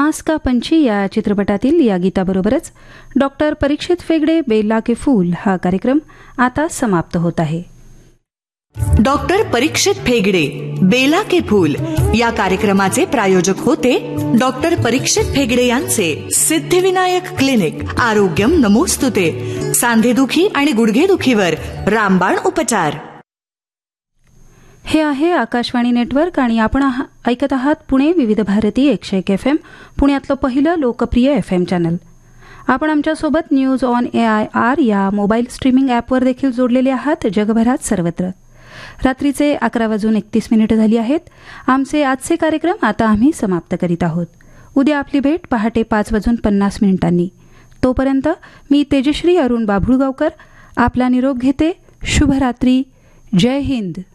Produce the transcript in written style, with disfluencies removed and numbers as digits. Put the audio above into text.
सांस का पंछी या चित्रपटातील या गीताबरोबरच डॉक्टर परीक्षित फेगडे बेला के फूल हा कार्यक्रम आता समाप्त होत आहे. डॉक्टर परीक्षित फेगडे बेला के फूल या कार्यक्रमाचे प्रायोजक होते डॉक्टर परीक्षित फेगडे यांचे सिद्धिविनायक क्लिनिक. आरोग्यम नमोस्तुते. सांधेदुखी आणि गुडघेदुखीवर रामबाण उपचार. हे आहे आकाशवाणी नेटवर्क आणि आपण ऐकत आहात पुणे विविध भारती 101 FM, पुण्यातलं पहिलं लोकप्रिय FM चॅनल. आपण आमच्यासोबत न्यूज ऑन AIR या मोबाईल स्ट्रीमिंग ॲपवर देखील जोडलेले आहात जगभरात सर्वत्र. रात्रीचे 11:31 झाली आहेत. आमचे आजचे कार्यक्रम आता आम्ही समाप्त करीत आहोत. उद्या आपली भेट पहाटे 5:50 तोपर्यंत मी तेजश्री अरुण बाभुळगावकर आपला निरोप घेते. शुभरात्री. जय हिंद.